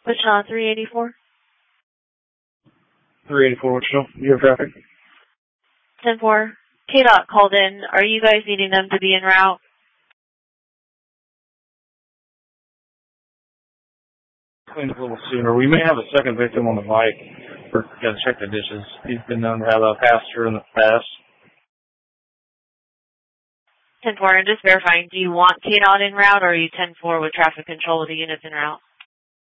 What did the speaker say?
Wichita 384. 384 Wichita. You have traffic? 10-4. KDOT called in. Are you guys needing them to be en route? A little sooner. We may have a second victim on the bike. We're going to check the dishes. He's been known to have a passenger in the past. 10-4, and just verifying, do you want KDOT en route, or are you 10-4 with traffic control with the units en route?